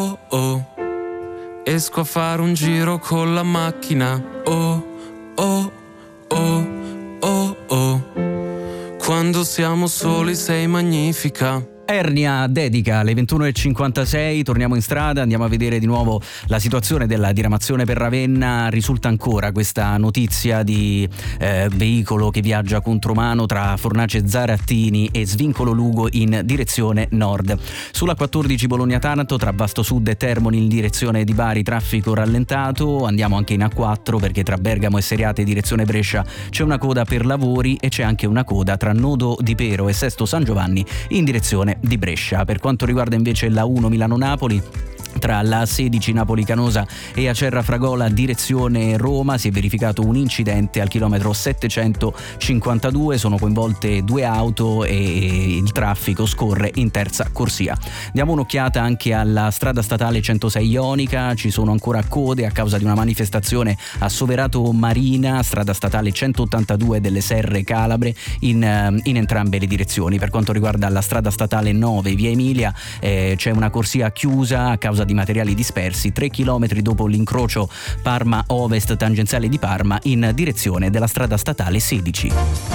oh, esco a fare un giro con la macchina. Oh, oh, oh, oh, oh, quando siamo soli sei magnifica. Ernia dedica alle 21:56, torniamo in strada, andiamo a vedere di nuovo la situazione della diramazione per Ravenna. Risulta ancora questa notizia di veicolo che viaggia contromano tra Fornace Zarattini e Svincolo Lugo in direzione nord. Sulla 14 Bologna-Taranto tra Vasto Sud e Termoni in direzione di Bari traffico rallentato. Andiamo anche in A4 perché tra Bergamo e Seriate direzione Brescia c'è una coda per lavori e c'è anche una coda tra Nodo di Pero e Sesto San Giovanni in direzione di Brescia. Per quanto riguarda invece la 1 Milano-Napoli, tra la 16 Napoli-Canosa e Acerra Fragola direzione Roma si è verificato un incidente al chilometro 752, sono coinvolte 2 auto e il traffico scorre in terza corsia. Diamo un'occhiata anche alla strada statale 106 Ionica, ci sono ancora code a causa di una manifestazione a Soverato Marina, strada statale 182 delle Serre Calabre in entrambe le direzioni. Per quanto riguarda la strada statale 9 via Emilia c'è una corsia chiusa a causa di materiali dispersi 3 chilometri dopo l'incrocio Parma Ovest tangenziale di Parma in direzione della strada statale 16.